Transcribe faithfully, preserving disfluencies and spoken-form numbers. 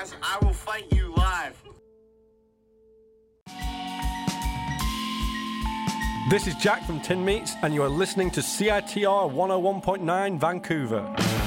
ass, I will fight you live. This is Jack from Tin Meats, and you are listening to C I T R one oh one point nine Vancouver.